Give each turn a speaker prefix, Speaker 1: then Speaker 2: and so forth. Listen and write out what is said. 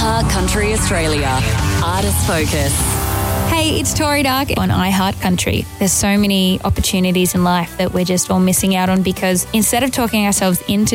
Speaker 1: iHeart Country Australia. Artist Focus.
Speaker 2: Hey, it's Tori Dark on iHeart Country. There's so many opportunities in life that we're just all missing out on because instead of talking ourselves into